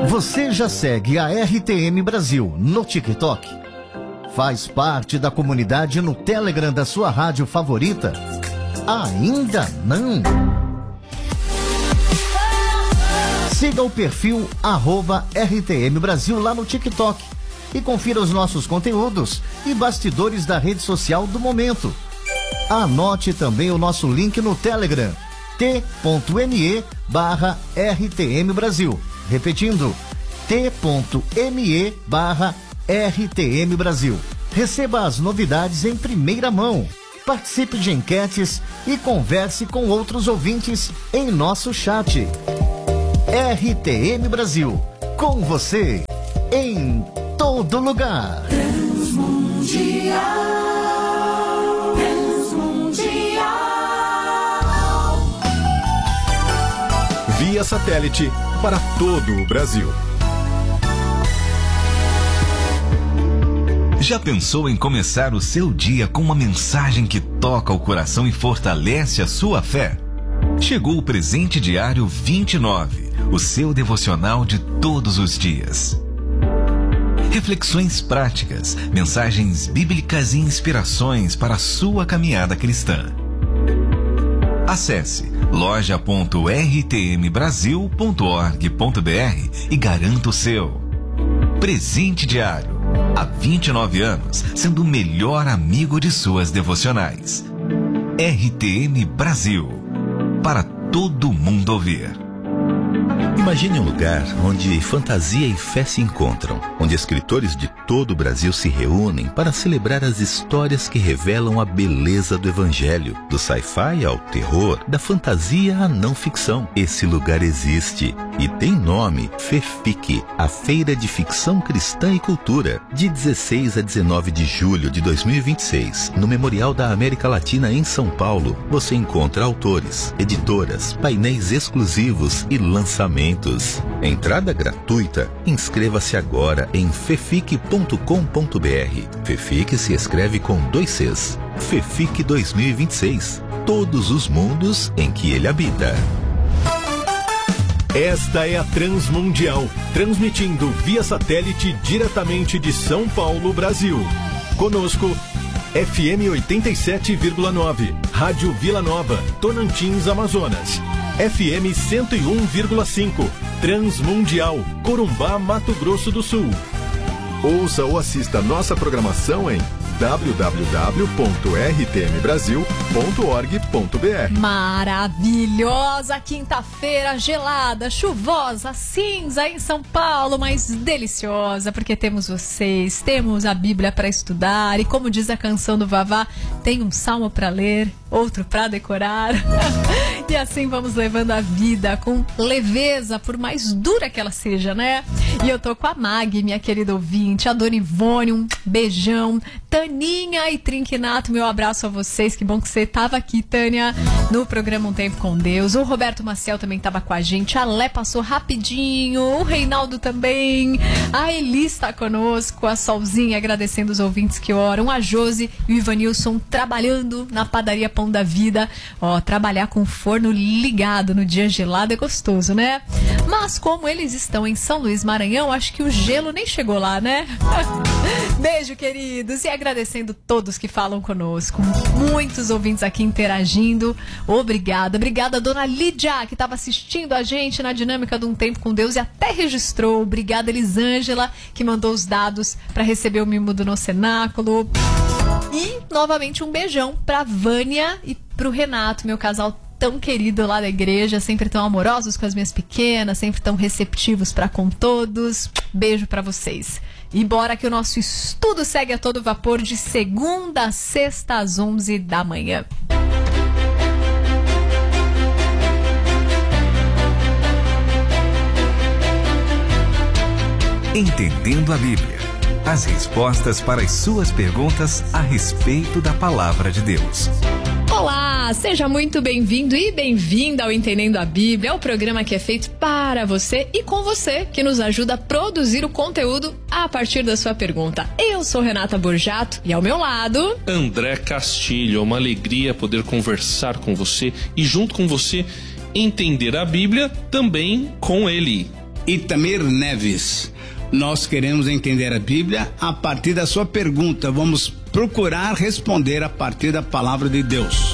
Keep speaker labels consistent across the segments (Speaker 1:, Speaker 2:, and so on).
Speaker 1: Você já segue a RTM Brasil no TikTok? Faz parte da comunidade no Telegram da sua rádio favorita? Ainda não? Siga o perfil @RTM Brasil lá no TikTok e confira os nossos conteúdos e bastidores da rede social do momento. Anote também o nosso link no Telegram, t.me/RTM Brasil. Repetindo, t.me/RTM Brasil. Receba as novidades em primeira mão. Participe de enquetes e converse com outros ouvintes em nosso chat. RTM Brasil, com você, em todo lugar.
Speaker 2: Transmundial, Transmundial.
Speaker 3: Via satélite para todo o Brasil.
Speaker 4: Já pensou em começar o seu dia com uma mensagem que toca o coração e fortalece a sua fé? Chegou o Presente Diário 29, o seu devocional de todos os dias. Reflexões práticas, mensagens bíblicas e inspirações para a sua caminhada cristã. Acesse loja.rtmbrasil.org.br e garanta o seu. Presente Diário. Há 29 anos, sendo o melhor amigo de suas devocionais. RTM Brasil. Para todo mundo ouvir.
Speaker 5: Imagine um lugar onde fantasia e fé se encontram, onde escritores de todo o Brasil se reúnem para celebrar as histórias que revelam a beleza do Evangelho, do sci-fi ao terror, da fantasia à não ficção. Esse lugar existe e tem nome: FEFIC, a Feira de Ficção Cristã e Cultura, de 16 a 19 de julho de 2026, no Memorial da América Latina em São Paulo. Você encontra autores, editoras, painéis exclusivos e lançamentos. Entrada gratuita. Inscreva-se agora em fefic.com.br. FEFIC se escreve com 2 Cs. FEFIC 2026. Todos os mundos em que ele habita.
Speaker 3: Esta é a Transmundial, transmitindo via satélite diretamente de São Paulo, Brasil. Conosco, FM 87,9, Rádio Vila Nova, Tonantins, Amazonas. FM 101,5, Transmundial, Corumbá, Mato Grosso do Sul. Ouça ou assista nossa programação em www.rtmbrasil.org.br.
Speaker 6: Maravilhosa quinta-feira, gelada, chuvosa, cinza em São Paulo, mas deliciosa, porque temos vocês, temos a Bíblia para estudar e, como diz a canção do Vavá, tem um salmo para ler, outro para decorar. E assim vamos levando a vida com leveza, por mais dura que ela seja, né? E eu tô com a Mag, minha querida ouvinte, a Dona Ivone, um beijão. Taninha e Trinquinato, meu abraço a vocês. Que bom que você estava aqui, Tânia, no programa Um Tempo com Deus. O Roberto Maciel também estava com a gente. A Lé passou rapidinho. O Reinaldo também. A Elis está conosco. A Solzinha agradecendo os ouvintes que oram. A Josi e o Ivanilson trabalhando na padaria Pão da Vida. Ó, trabalhar com o forno ligado no dia gelado é gostoso, né? Mas como eles estão em São Luís, Maranhão, acho que o gelo nem chegou lá, né? Beijo, queridos. E agradecendo todos que falam conosco. Muitos ouvintes aqui interagindo. Obrigada. Obrigada, Dona Lídia, que estava assistindo a gente na dinâmica de Um Tempo com Deus e até registrou. Obrigada, Elisângela, que mandou os dados para receber o mimo do nosso cenáculo. E, novamente, um beijão pra Vânia e pro Renato, meu casal tão querido lá da igreja, sempre tão amorosos com as minhas pequenas, sempre tão receptivos para com todos. Beijo para vocês. E bora que o nosso estudo segue a todo vapor de segunda a sexta às 11 da manhã.
Speaker 4: Entendendo a Bíblia. As respostas para as suas perguntas a respeito da Palavra de Deus.
Speaker 6: Olá, seja muito bem-vindo e bem-vinda ao Entendendo a Bíblia, o programa que é feito para você e com você, que nos ajuda a produzir o conteúdo a partir da sua pergunta. Eu sou Renata Borjato e ao meu lado...
Speaker 7: André Castilho. É uma alegria poder conversar com você e junto com você entender a Bíblia também com ele.
Speaker 8: Itamir Neves. Nós queremos entender a Bíblia a partir da sua pergunta. Vamos procurar responder a partir da palavra de Deus.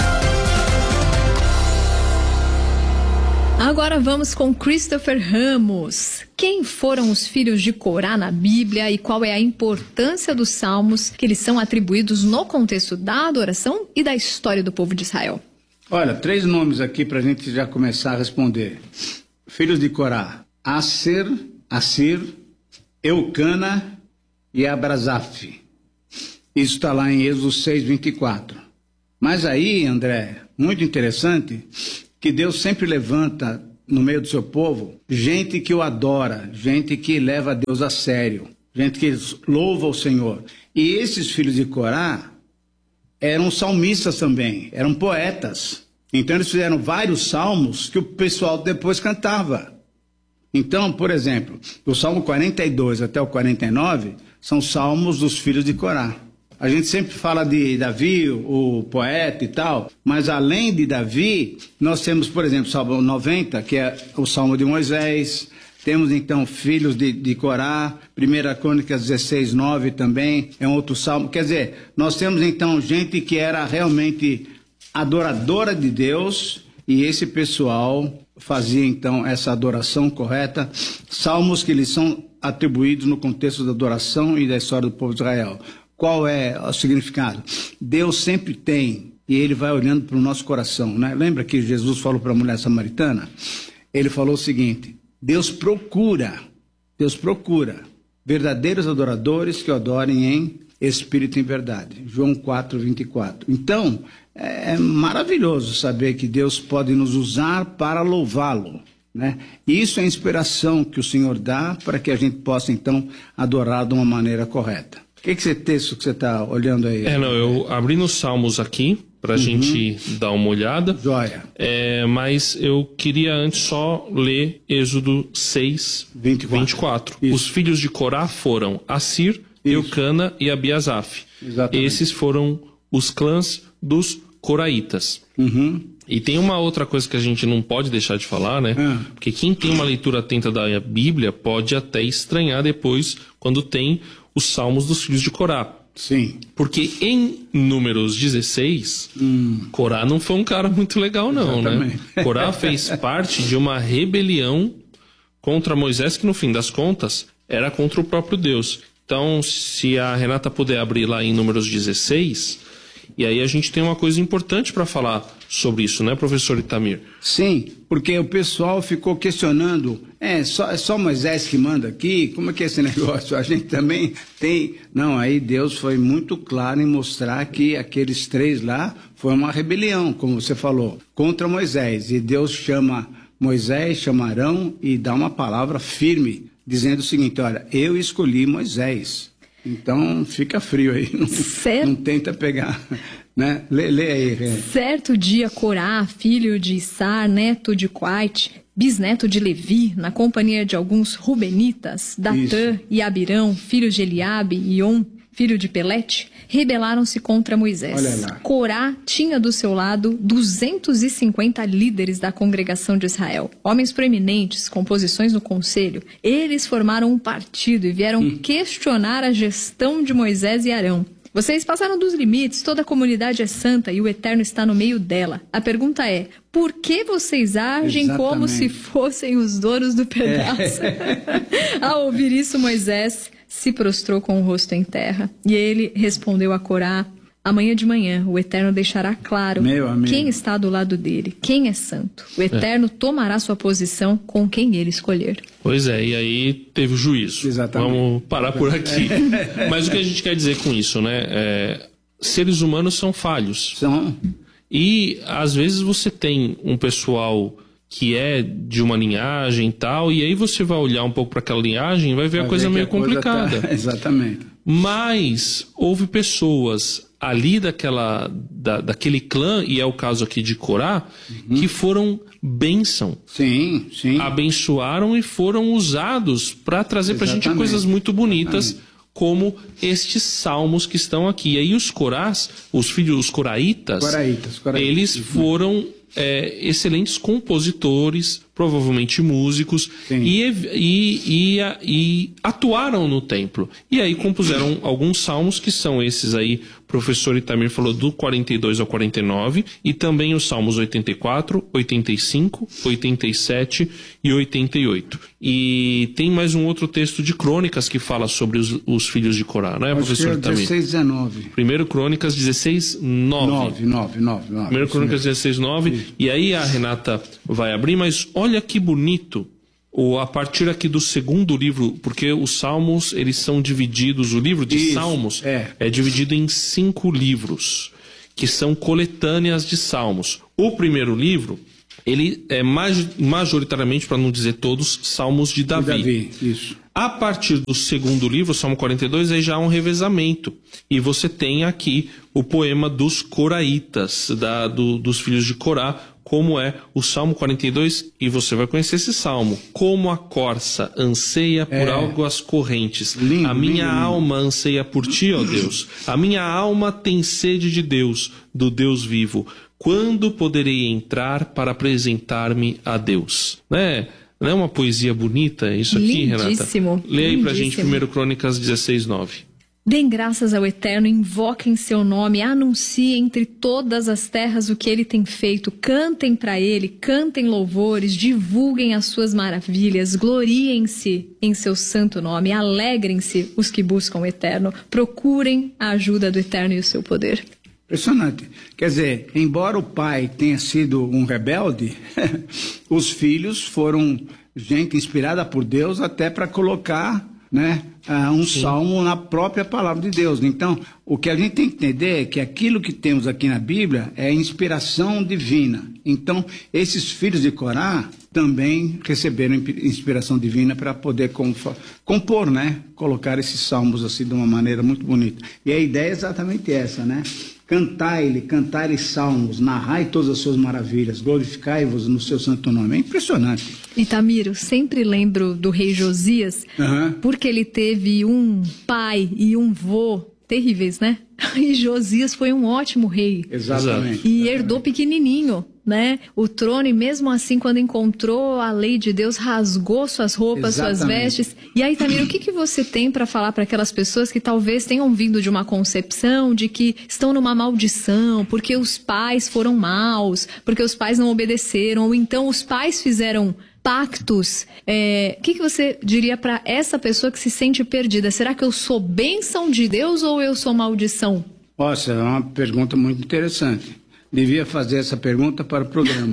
Speaker 6: Agora vamos com Christopher Ramos. Quem foram os filhos de Corá na Bíblia e qual é a importância dos salmos que lhes são atribuídos no contexto da adoração e da história do povo de Israel?
Speaker 8: Olha, 3 nomes aqui para a gente já começar a responder. Filhos de Corá: Assir, Eucana e Abrazaf. Isso está lá em Êxodo 6:24. Mas aí, André, muito interessante, que Deus sempre levanta no meio do seu povo gente que o adora, gente que leva a Deus a sério, gente que louva o Senhor. E esses filhos de Corá eram salmistas também, eram poetas. Então eles fizeram vários salmos que o pessoal depois cantava. Então, por exemplo, do Salmo 42 até o 49 são salmos dos filhos de Corá. A gente sempre fala de Davi, o poeta e tal, mas além de Davi, nós temos, por exemplo, o Salmo 90, que é o Salmo de Moisés. Temos, então, filhos de Corá. 1 Crônicas 16:9 também é um outro salmo. Quer dizer, nós temos, então, gente que era realmente adoradora de Deus, e esse pessoal fazia, então, essa adoração correta. Salmos que lhes são atribuídos no contexto da adoração e da história do povo de Israel. Qual é o significado? Deus sempre tem, e Ele vai olhando para o nosso coração, né? Lembra que Jesus falou para a mulher samaritana? Ele falou o seguinte: Deus procura verdadeiros adoradores que o adorem em espírito e em verdade. João 4:24. Então, é maravilhoso saber que Deus pode nos usar para louvá-lo, né? E isso é a inspiração que o Senhor dá para que a gente possa, então, adorar de uma maneira correta. O que é esse texto que você está olhando aí?
Speaker 7: Eu abri nos Salmos aqui para a gente dar uma olhada.
Speaker 8: Joia.
Speaker 7: Mas eu queria antes só ler Êxodo 6:24. Os filhos de Corá foram Assir, Eucana e Abiasaf. Exatamente. Esses foram os clãs dos Coraitas. E tem uma outra coisa que a gente não pode deixar de falar, né? Porque quem tem uma leitura atenta da Bíblia pode até estranhar depois quando tem os salmos dos filhos de Corá.
Speaker 8: Sim.
Speaker 7: Porque em Números 16, Corá não foi um cara muito legal, não, né? Corá fez parte de uma rebelião contra Moisés, que no fim das contas era contra o próprio Deus. Então, se a Renata puder abrir lá em Números 16, e aí a gente tem uma coisa importante para falar sobre isso, né, professor Itamir?
Speaker 8: Sim, porque o pessoal ficou questionando, é só Moisés que manda aqui? Como é que é esse negócio? A gente também tem... Não, aí Deus foi muito claro em mostrar que aqueles 3 lá foi uma rebelião, como você falou, contra Moisés. E Deus chama Moisés, chama Arão e dá uma palavra firme, dizendo o seguinte: olha, eu escolhi Moisés. Então, fica frio aí, não tenta pegar, né? Lê aí, Renata.
Speaker 6: Certo dia, Corá, filho de Issar, neto de Coate, bisneto de Levi, na companhia de alguns Rubenitas, Datã e Abirão, filho de Eliabe, e On, filho de Pelete, rebelaram-se contra Moisés.
Speaker 8: Olha lá.
Speaker 6: Corá tinha do seu lado 250 líderes da congregação de Israel, homens proeminentes, com posições no conselho. Eles formaram um partido e vieram questionar a gestão de Moisés e Arão. Vocês passaram dos limites, toda a comunidade é santa e o Eterno está no meio dela. A pergunta é, por que vocês agem como se fossem os donos do pedaço? Ao ouvir isso, Moisés se prostrou com o rosto em terra. E ele respondeu a Corá: amanhã de manhã o Eterno deixará claro quem está do lado dele, quem é santo. O Eterno tomará sua posição com quem ele escolher.
Speaker 7: Pois é, e aí teve o juízo.
Speaker 8: Exatamente.
Speaker 7: Vamos parar por aqui. Mas o que a gente quer dizer com isso, né? Seres humanos são falhos.
Speaker 8: São.
Speaker 7: E às vezes você tem um pessoal que é de uma linhagem e tal, e aí você vai olhar um pouco para aquela linhagem e vai ver a coisa meio complicada.
Speaker 8: Exatamente.
Speaker 7: Mas houve pessoas ali daquele clã, e é o caso aqui de Corá, que foram bênção.
Speaker 8: Sim.
Speaker 7: Abençoaram e foram usados para trazer para a gente coisas muito bonitas, como estes salmos que estão aqui. E aí os Corás, os coraitas, eles foram excelentes compositores, provavelmente músicos, e atuaram no templo. E aí compuseram alguns salmos, que são esses aí, o professor Itamir falou, do 42 ao 49, e também os salmos 84, 85, 87 e 88. E tem mais um outro texto de Crônicas que fala sobre os filhos de Corá, não é, professor Itamir?
Speaker 8: 16, 19.
Speaker 7: Primeiro Crônicas 16, 9.
Speaker 8: 9.
Speaker 7: Primeiro Crônicas 16, 9. E aí a Renata vai abrir, mas olha que bonito, a partir aqui do segundo livro, porque os Salmos, eles são divididos, o livro de Salmos é dividido em 5 livros, que são coletâneas de Salmos. O primeiro livro, ele é majoritariamente, para não dizer todos, Salmos de Davi.
Speaker 8: Isso.
Speaker 7: A partir do segundo livro, Salmo 42, aí já há um revezamento. E você tem aqui o poema dos Coraitas, dos filhos de Corá, como é o Salmo 42, e você vai conhecer esse salmo. Como a corça anseia por águas correntes, a minha alma anseia por ti, ó Deus. A minha alma tem sede de Deus, do Deus vivo. Quando poderei entrar para apresentar-me a Deus? Não é uma poesia bonita isso aqui,
Speaker 6: lindíssimo,
Speaker 7: Renata? Leia aí pra gente 1 Crônicas 16, 9.
Speaker 6: Deem graças ao Eterno, invoquem seu nome, anunciem entre todas as terras o que ele tem feito, cantem para ele, cantem louvores, divulguem as suas maravilhas, gloriem-se em seu santo nome, alegrem-se os que buscam o Eterno, procurem a ajuda do Eterno e o seu poder.
Speaker 8: Impressionante. Quer dizer, embora o pai tenha sido um rebelde, os filhos foram gente inspirada por Deus até para colocar, um salmo na própria palavra de Deus. Então, o que a gente tem que entender é que aquilo que temos aqui na Bíblia é inspiração divina. Então, esses filhos de Corá também receberam inspiração divina para poder compor, colocar esses salmos assim de uma maneira muito bonita. E a ideia é exatamente essa, Cantai-lhe salmos, narrai todas as suas maravilhas, glorificai-vos no seu santo nome. É impressionante.
Speaker 6: Itamir, eu sempre lembro do rei Josias, porque ele teve um pai e um vô terríveis, E Josias foi um ótimo rei.
Speaker 8: Exatamente.
Speaker 6: E herdou pequenininho, o trono, e mesmo assim, quando encontrou a lei de Deus, rasgou suas roupas, suas vestes. E aí, Itamir, o que você tem para falar para aquelas pessoas que talvez tenham vindo de uma concepção de que estão numa maldição, porque os pais foram maus, porque os pais não obedeceram, ou então os pais fizeram pactos? O que você diria para essa pessoa que se sente perdida? Será que eu sou bênção de Deus ou eu sou maldição?
Speaker 8: Nossa, é uma pergunta muito interessante. Devia fazer essa pergunta para o programa.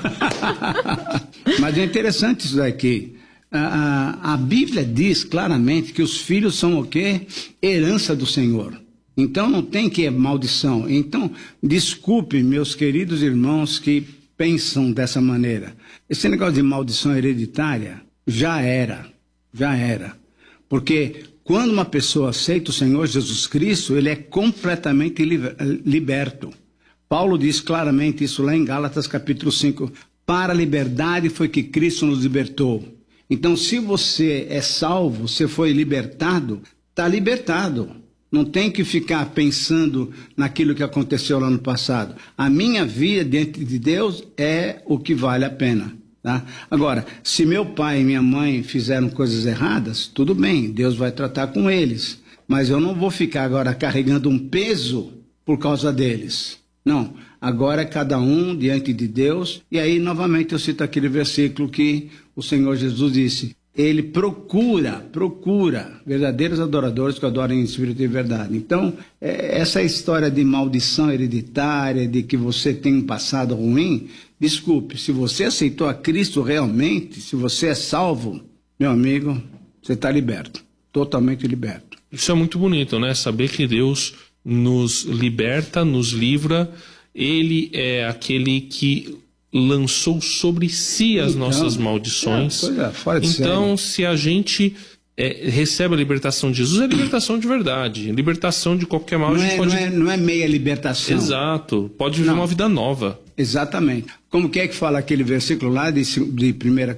Speaker 8: Mas é interessante isso daqui. A Bíblia diz claramente que os filhos são o quê? Herança do Senhor. Então não tem que maldição. Então, desculpe, meus queridos irmãos que pensam dessa maneira. Esse negócio de maldição hereditária já era. Porque quando uma pessoa aceita o Senhor Jesus Cristo, ele é completamente liberto. Paulo diz claramente isso lá em Gálatas capítulo 5. Para a liberdade foi que Cristo nos libertou. Então, se você é salvo, você foi libertado, está libertado. Não tem que ficar pensando naquilo que aconteceu lá no passado. A minha vida diante de Deus é o que vale a pena. Agora, se meu pai e minha mãe fizeram coisas erradas, tudo bem, Deus vai tratar com eles. Mas eu não vou ficar agora carregando um peso por causa deles. Não, agora é cada um diante de Deus. E aí, novamente, eu cito aquele versículo que o Senhor Jesus disse. Ele procura verdadeiros adoradores que adorem em espírito e verdade. Então, essa história de maldição hereditária, de que você tem um passado ruim, desculpe, se você aceitou a Cristo realmente, se você é salvo, meu amigo, você está liberto, totalmente liberto.
Speaker 7: Isso é muito bonito, Saber que Deus nos liberta, nos livra. Ele é aquele que lançou sobre si as nossas maldições. Então, se a gente recebe a libertação de Jesus, é libertação de verdade, libertação de qualquer mal.
Speaker 8: Não é meia libertação.
Speaker 7: Exato, pode viver uma vida nova.
Speaker 8: Exatamente. Como que é que fala aquele versículo lá de 2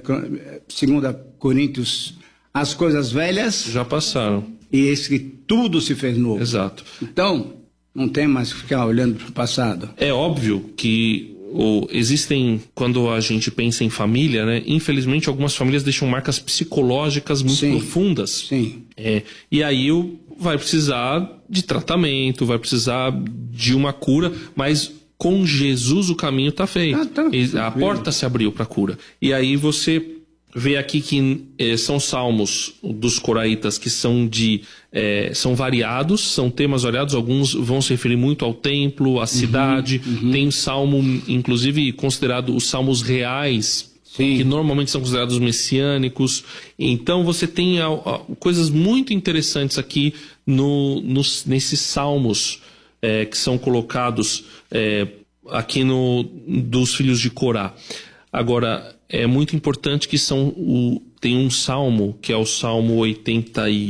Speaker 8: Coríntios? As coisas velhas
Speaker 7: já passaram.
Speaker 8: E eis que tudo se fez novo.
Speaker 7: Exato.
Speaker 8: Então, não tem mais que ficar olhando para o passado.
Speaker 7: É óbvio que existem, quando a gente pensa em família, né? Infelizmente algumas famílias deixam marcas psicológicas muito profundas.
Speaker 8: Sim.
Speaker 7: E aí vai precisar de tratamento, vai precisar de uma cura, mas com Jesus o caminho está feito. A porta se abriu para a cura. E aí você vê aqui que são salmos dos coraitas que são são variados, são temas variados. Alguns vão se referir muito ao templo, à cidade. Tem salmo, inclusive, considerado os salmos reais, que normalmente são considerados messiânicos. Então você tem coisas muito interessantes aqui nesses salmos que são colocados aqui dos filhos de Corá. Agora, é muito importante que tem um salmo, que é o Salmo 81,